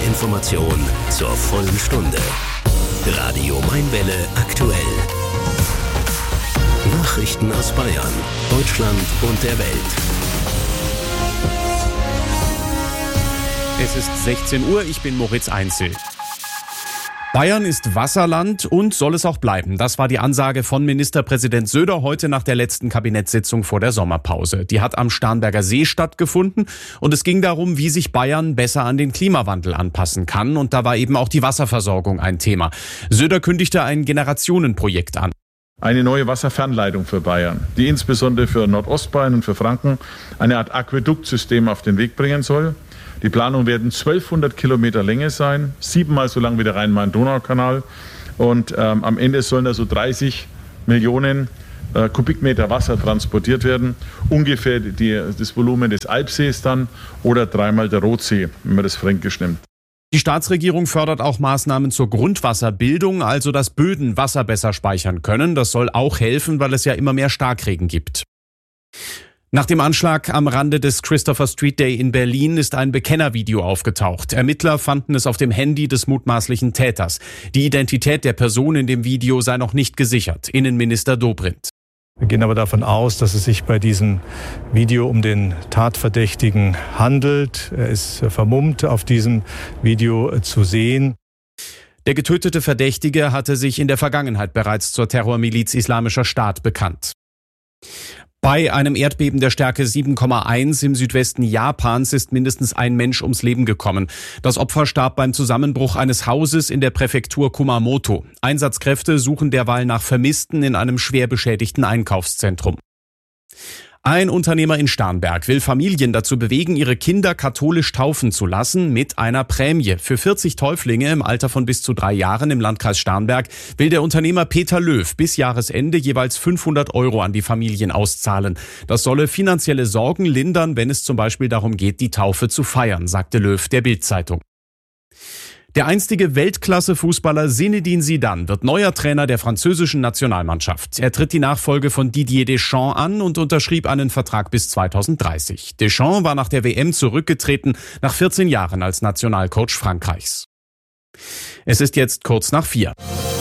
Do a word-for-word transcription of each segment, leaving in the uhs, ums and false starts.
Information zur vollen Stunde. Radio Mainwelle aktuell. Nachrichten aus Bayern, Deutschland und der Welt. Es ist sechzehn Uhr, ich bin Moritz Einzel. Bayern ist Wasserland und soll es auch bleiben. Das war die Ansage von Ministerpräsident Söder heute nach der letzten Kabinettssitzung vor der Sommerpause. Die hat am Starnberger See stattgefunden und es ging darum, wie sich Bayern besser an den Klimawandel anpassen kann. Und da war eben auch die Wasserversorgung ein Thema. Söder kündigte ein Generationenprojekt an. Eine neue Wasserfernleitung für Bayern, die insbesondere für Nordostbayern und für Franken eine Art Aquäduktsystem auf den Weg bringen soll. Die Planungen werden zwölfhundert Kilometer Länge sein, siebenmal so lang wie der Rhein-Main-Donau-Kanal. Und ähm, am Ende sollen da so dreißig Millionen äh, Kubikmeter Wasser transportiert werden. Ungefähr die, das Volumen des Alpsees dann oder dreimal der Rotsee, wenn man das fränkisch nimmt. Die Staatsregierung fördert auch Maßnahmen zur Grundwasserbildung, also dass Böden Wasser besser speichern können. Das soll auch helfen, weil es ja immer mehr Starkregen gibt. Nach dem Anschlag am Rande des Christopher Street Day in Berlin ist ein Bekennervideo aufgetaucht. Ermittler fanden es auf dem Handy des mutmaßlichen Täters. Die Identität der Person in dem Video sei noch nicht gesichert. Innenminister Dobrindt. Wir gehen aber davon aus, dass es sich bei diesem Video um den Tatverdächtigen handelt. Er ist vermummt auf diesem Video zu sehen. Der getötete Verdächtige hatte sich in der Vergangenheit bereits zur Terrormiliz Islamischer Staat bekannt. Bei einem Erdbeben der Stärke sieben Komma eins im Südwesten Japans ist mindestens ein Mensch ums Leben gekommen. Das Opfer starb beim Zusammenbruch eines Hauses in der Präfektur Kumamoto. Einsatzkräfte suchen derweil nach Vermissten in einem schwer beschädigten Einkaufszentrum. Ein Unternehmer in Starnberg will Familien dazu bewegen, ihre Kinder katholisch taufen zu lassen mit einer Prämie. Für vierzig Täuflinge im Alter von bis zu drei Jahren im Landkreis Starnberg will der Unternehmer Peter Löw bis Jahresende jeweils fünfhundert Euro an die Familien auszahlen. Das solle finanzielle Sorgen lindern, wenn es zum Beispiel darum geht, die Taufe zu feiern, sagte Löw der Bild-Zeitung. Der einstige Weltklasse-Fußballer Zinedine Zidane wird neuer Trainer der französischen Nationalmannschaft. Er tritt die Nachfolge von Didier Deschamps an und unterschrieb einen Vertrag bis zweitausenddreißig. Deschamps war nach der W M zurückgetreten, nach vierzehn Jahren als Nationalcoach Frankreichs. Es ist jetzt kurz nach vier.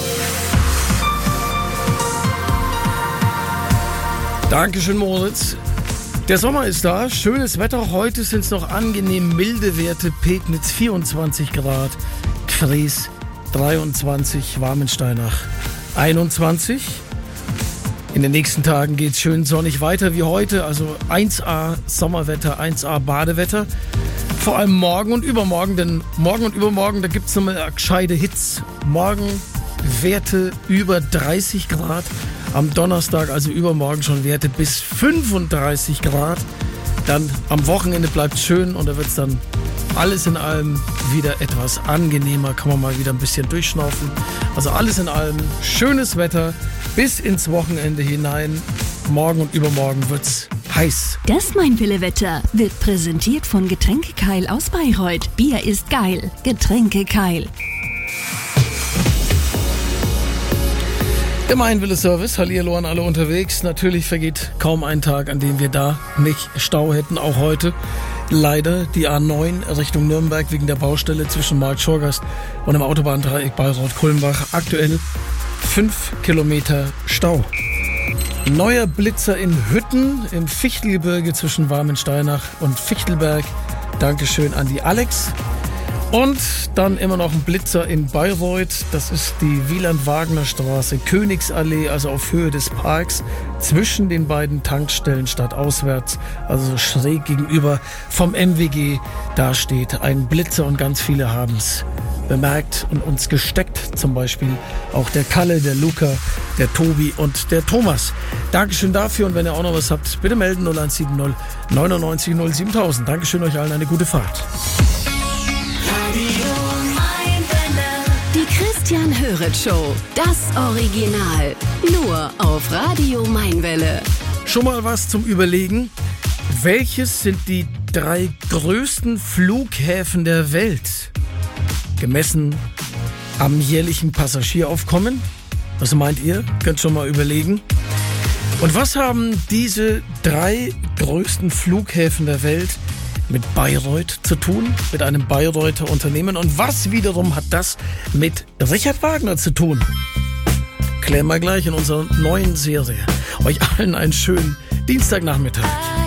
Dankeschön, Moritz. Der Sommer ist da, schönes Wetter. Heute sind es noch angenehm milde Werte. Pegnitz vierundzwanzig Grad, Gfrees dreiundzwanzig, Warmensteinach einundzwanzig. In den nächsten Tagen geht es schön sonnig weiter wie heute. Also eins A Sommerwetter, eins A Badewetter. Vor allem morgen und übermorgen, denn morgen und übermorgen, da gibt es nochmal eine gescheite Hitze. Morgen Werte über dreißig Grad. Am Donnerstag, also übermorgen schon Werte bis fünfunddreißig Grad. Dann am Wochenende bleibt es schön und da wird es dann alles in allem wieder etwas angenehmer. Kann man mal wieder ein bisschen durchschnaufen. Also alles in allem schönes Wetter bis ins Wochenende hinein. Morgen und übermorgen wird es heiß. Das Mainwelle-Wetter wird präsentiert von Getränke Keil aus Bayreuth. Bier ist geil. Getränke Keil. Der Mainwelle-Service, hallihallo an alle unterwegs. Natürlich vergeht kaum ein Tag, an dem wir da nicht Stau hätten, auch heute. Leider die A neun Richtung Nürnberg wegen der Baustelle zwischen Markt-Schorgast und dem Autobahndreieck Bayreuth-Kulmbach. Aktuell fünf Kilometer Stau. Neuer Blitzer in Hütten im Fichtelgebirge zwischen Warmensteinach und Fichtelberg. Dankeschön an die Alex. Und dann immer noch ein Blitzer in Bayreuth. Das ist die Wieland-Wagner-Straße, Königsallee, also auf Höhe des Parks, zwischen den beiden Tankstellen stadtauswärts, also schräg gegenüber vom M W G. Da steht ein Blitzer und ganz viele haben es bemerkt und uns gesteckt. Zum Beispiel auch der Kalle, der Luca, der Tobi und der Thomas. Dankeschön dafür und wenn ihr auch noch was habt, bitte melden null eins sieben null neunundneunzig null siebentausend. Dankeschön euch allen, eine gute Fahrt. Die Christian Höret Show, das Original, nur auf Radio Mainwelle. Schon mal was zum Überlegen. Welches sind die drei größten Flughäfen der Welt? Gemessen am jährlichen Passagieraufkommen? Was meint ihr? Könnt schon mal überlegen. Und was haben diese drei größten Flughäfen der Welt mit Bayreuth zu tun, mit einem Bayreuther Unternehmen. Und was wiederum hat das mit Richard Wagner zu tun? Klären wir gleich in unserer neuen Serie. Euch allen einen schönen Dienstagnachmittag.